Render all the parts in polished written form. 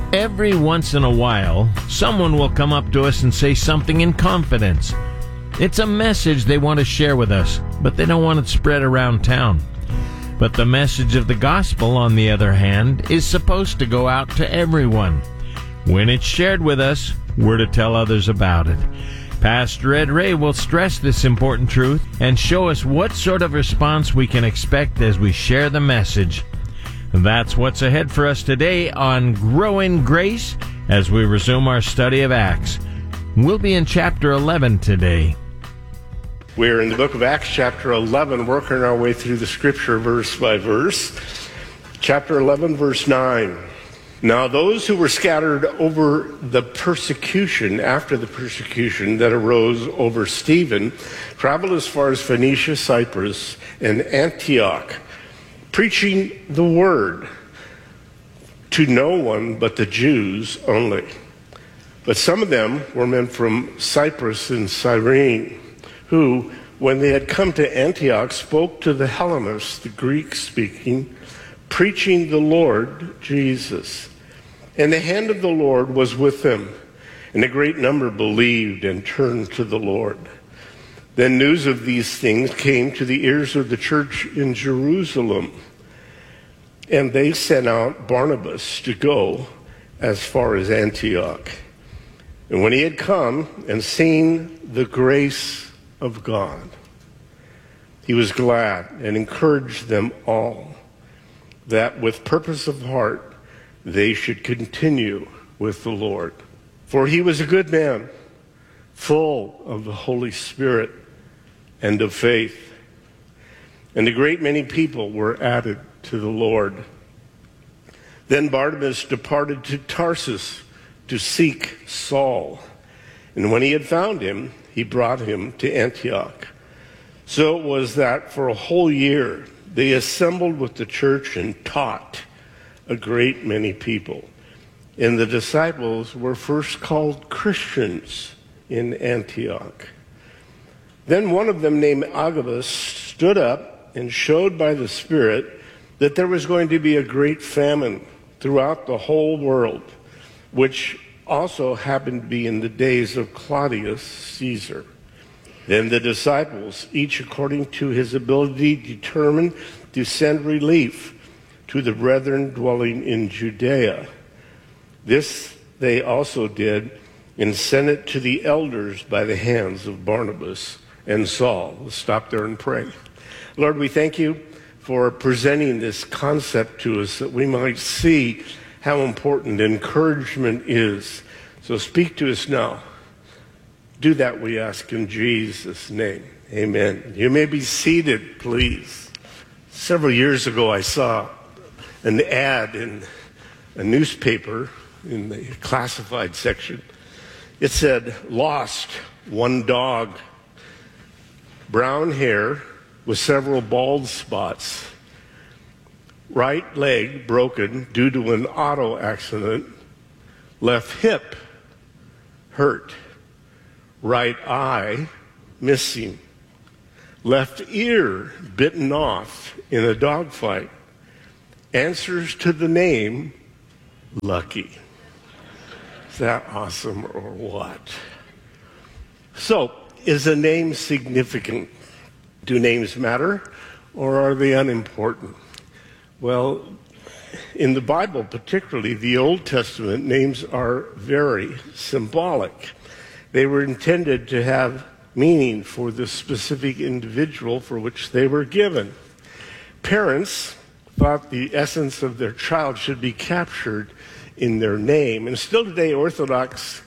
Every once in a while, someone will come up to us and say something in confidence. It's a message they want to share with us, but they don't want it spread around town. But the message of the gospel, on the other hand, is supposed to go out to everyone. When it's shared with us, we're to tell others about it. Pastor Ed Ray will stress this important truth and show us what sort of response we can expect as we share the message. That's what's ahead for us today on Grow in Grace as we resume our study of Acts. We'll be in chapter 11 today. We're in the book of Acts, chapter 11, working our way through the scripture verse by verse. Chapter 11, verse 9. Now those who were scattered over the persecution, after the persecution that arose over Stephen, traveled as far as Phoenicia, Cyprus, and Antioch, preaching the word to no one but the Jews only. But some of them were men from Cyprus and Cyrene, who, when they had come to Antioch, spoke to the Hellenists, the Greek-speaking, preaching the Lord Jesus. And the hand of the Lord was with them, and a great number believed and turned to the Lord. Then news of these things came to the ears of the church in Jerusalem, and they sent out Barnabas to go as far as Antioch. And when he had come and seen the grace of God, he was glad and encouraged them all that with purpose of heart they should continue with the Lord. For he was a good man, full of the Holy Spirit and of faith. And a great many people were added to the Lord. Then Barnabas departed to Tarsus to seek Saul. And when he had found him, he brought him to Antioch. So it was that for a whole year they assembled with the church and taught a great many people. And the disciples were first called Christians in Antioch. Then one of them, named Agabus, stood up and showed by the Spirit that there was going to be a great famine throughout the whole world, which also happened to be in the days of Claudius Caesar. Then the disciples, each according to his ability, determined to send relief to the brethren dwelling in Judea. This they also did, and sent it to the elders by the hands of Barnabas and Saul. Let's stop there and pray. Lord, we thank you for presenting this concept to us that we might see how important encouragement is. So speak to us now. Do that, we ask in Jesus' name. Amen. You may be seated, please. Several years ago, I saw an ad in a newspaper in the classified section. It said, "Lost, one dog, brown hair with several bald spots, right leg broken due to an auto accident, left hip hurt, right eye missing, left ear bitten off in a dogfight, answers to the name Lucky." Is that awesome or what? So, is a name significant? Do names matter, or are they unimportant? Well, in the Bible particularly, the Old Testament, names are very symbolic. They were intended to have meaning for the specific individual for which they were given. Parents thought the essence of their child should be captured in their name. And still today, Orthodox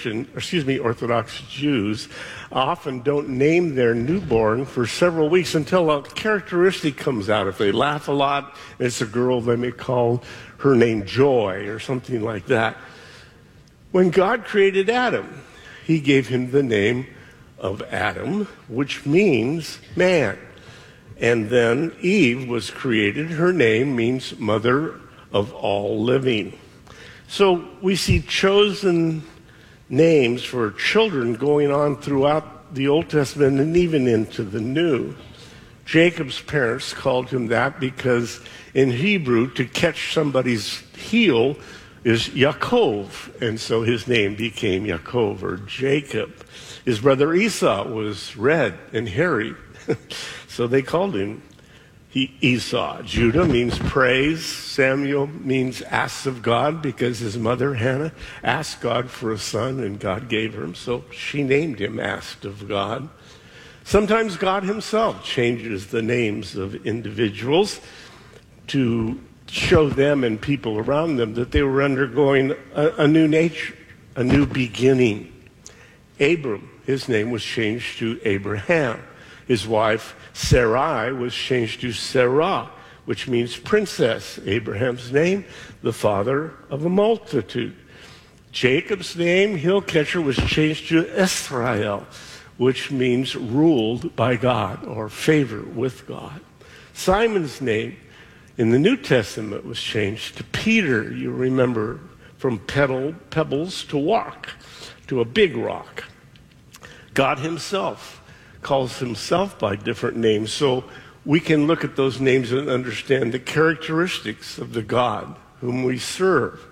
Jews often don't name their newborn for several weeks until a characteristic comes out. If they laugh a lot, and it's a girl, they may call her name Joy or something like that. When God created Adam, he gave him the name of Adam, which means man. And then Eve was created. Her name means mother of all living. So we see chosen names for children going on throughout the Old Testament and even into the New. Jacob's parents called him that because in Hebrew, to catch somebody's heel is Yaakov, and so his name became Yaakov, or Jacob. His brother Esau was red and hairy, so they called him Esau. Judah means praise. Samuel means asks of God, because his mother Hannah asked God for a son, and God gave her him, so she named him Asked of God. Sometimes God himself changes the names of individuals to show them and people around them that they were undergoing a new nature, a new beginning. Abram, his name was changed to Abraham. His wife Sarai was changed to Sarah, which means princess. Abraham's name, the father of a multitude. Jacob's name, heel catcher, was changed to Israel, which means ruled by God, or favor with God. Simon's name in the New Testament was changed to Peter. You remember, from pebbles to rock, to a big rock. God himself calls himself by different names, so we can look at those names and understand the characteristics of the God whom we serve.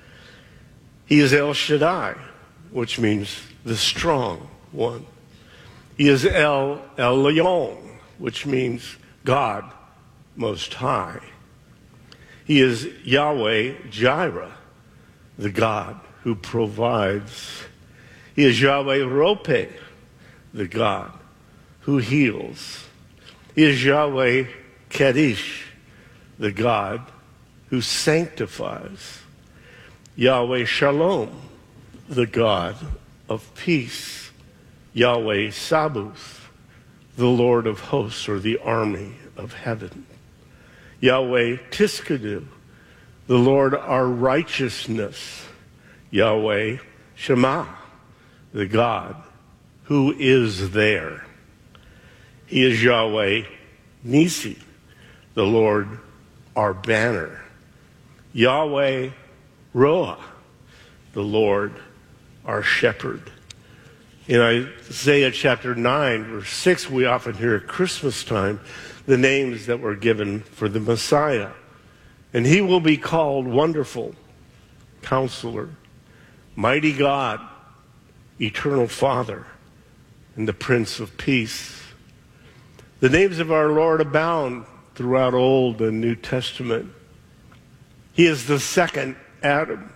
He is El Shaddai, which means the strong one. He is El Elyon, which means God Most High. He is Yahweh Jireh, the God who provides. He is Yahweh Ropeh, the God who heals. He is Yahweh Kaddish, the God who sanctifies. Yahweh Shalom, the God of peace. Yahweh Sabaoth, the Lord of hosts, or the army of heaven. Yahweh Tiskadu, the Lord our righteousness. Yahweh Shema, the God who is there. He is Yahweh Nisi, the Lord our banner. Yahweh Roah, the Lord our shepherd. In Isaiah chapter 9, verse 6, we often hear at Christmas time the names that were given for the Messiah. And he will be called Wonderful Counselor, Mighty God, Eternal Father, and the Prince of Peace. The names of our Lord abound throughout Old and New Testament. He is the second Adam,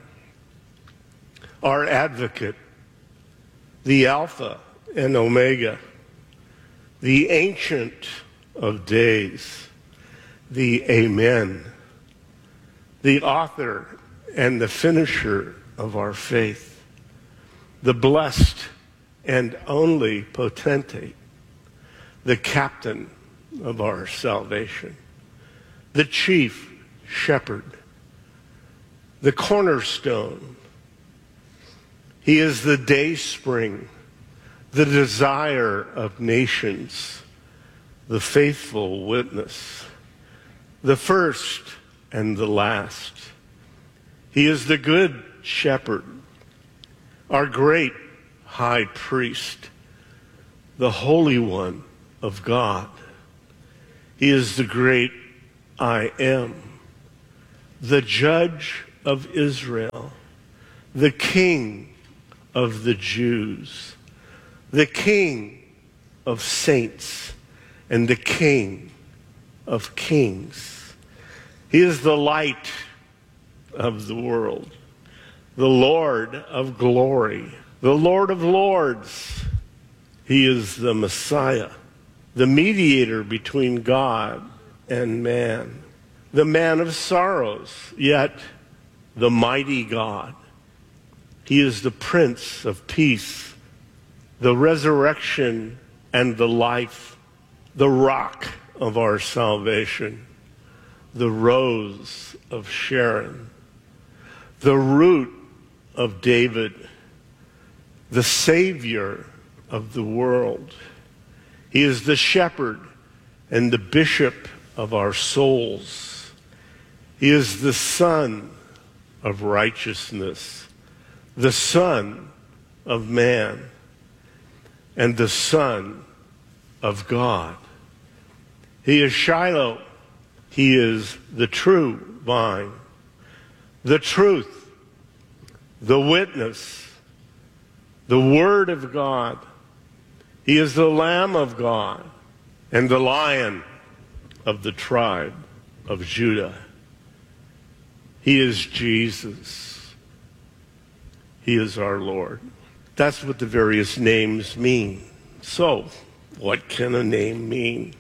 our advocate, the Alpha and Omega, the Ancient of Days, the Amen, the author and the finisher of our faith, the blessed and only potentate, the captain of our salvation, the chief shepherd, the cornerstone. He is the dayspring, the desire of nations, the faithful witness, the first and the last. He is the good shepherd, our great high priest, the Holy One of God. He is the great I am, the judge of Israel, the King of the Jews, the King of saints, and the King of kings. He is the light of the world, the Lord of glory, the Lord of lords. He is the Messiah, the mediator between God and man, the man of sorrows, yet the mighty God. He is the Prince of Peace, the resurrection and the life, the rock of our salvation, the rose of Sharon, the root of David, the Savior of the world. He is the shepherd and the bishop of our souls. He is the Son of righteousness, the Son of man, and the Son of God. He is Shiloh. He is the true vine, the truth the witness, the Word of God. He is the Lamb of God and the Lion of the tribe of Judah. He is Jesus. He is our Lord. That's what the various names mean. So, what can a name mean?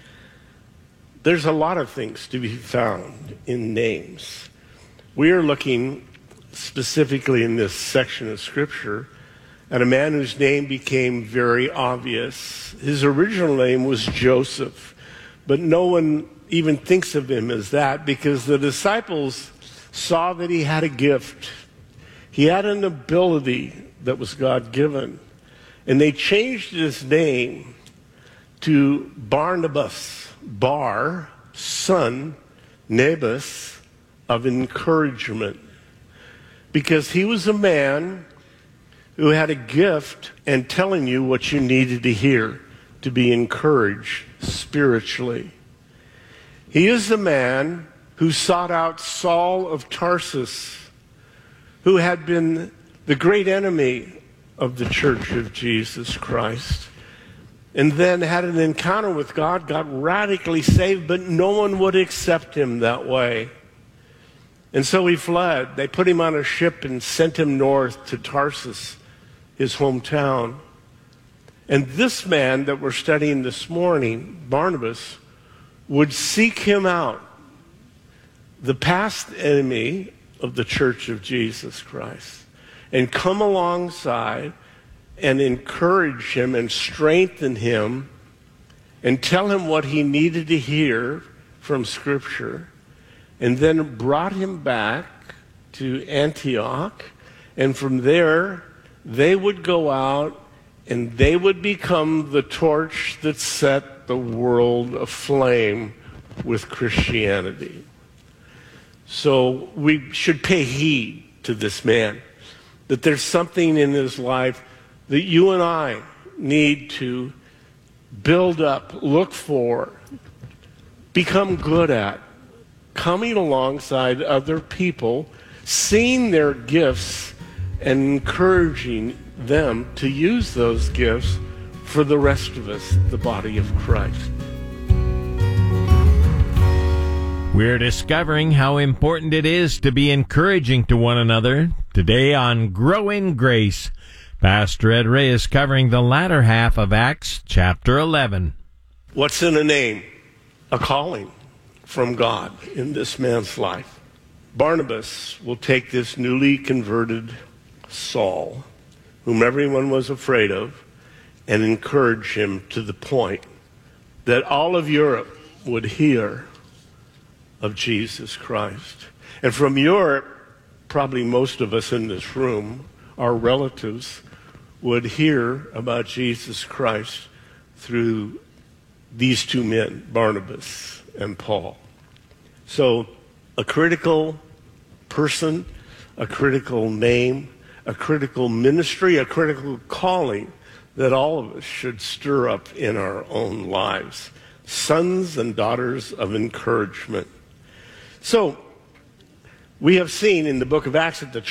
There's a lot of things to be found in names. We are looking specifically in this section of Scripture at a man whose name became very obvious. His original name was Joseph, but no one even thinks of him as that because the disciples saw that he had a gift. He had an ability that was God-given, and they changed his name to Barnabas, Bar, son, Nabas, of encouragement, because he was a man who had a gift and telling you what you needed to hear to be encouraged spiritually. He is the man who sought out Saul of Tarsus, who had been the great enemy of the Church of Jesus Christ, and then had an encounter with God, got radically saved, but no one would accept him that way. And so he fled. They put him on a ship and sent him north to Tarsus, his hometown. And this man that we're studying this morning, Barnabas, would seek him out, the past enemy of the Church of Jesus Christ, and come alongside and encourage him and strengthen him and tell him what he needed to hear from Scripture, and then brought him back to Antioch. And from there, they would go out and they would become the torch that set the world aflame with Christianity. So we should pay heed to this man, that there's something in his life that you and I need to build up, look for, become good at, coming alongside other people, seeing their gifts and encouraging them to use those gifts for the rest of us, the body of Christ. We're discovering how important it is to be encouraging to one another. Today on Grow in Grace, Pastor Ed Ray is covering the latter half of Acts chapter 11. What's in a name? A calling from God in this man's life. Barnabas will take this newly converted Saul, whom everyone was afraid of, and encourage him to the point that all of Europe would hear of Jesus Christ. And from Europe, probably most of us in this room, our relatives, would hear about Jesus Christ through these two men, Barnabas and Paul. So a critical person, a critical name, a critical ministry, a critical calling that all of us should stir up in our own lives. Sons and daughters of encouragement. So we have seen in the book of Acts that the